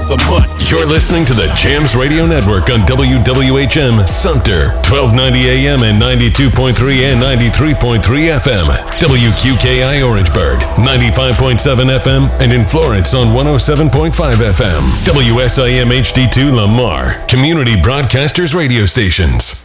some money. You're listening to the Jams Radio Network on WWHM Sumter, 1290 AM and 92.3 and 93.3 FM. WQKI Orangeburg, 95.7 FM, and in Florence on 107.5 FM. WSIM HD2 Lamar, Community Broadcasters Radio Stations.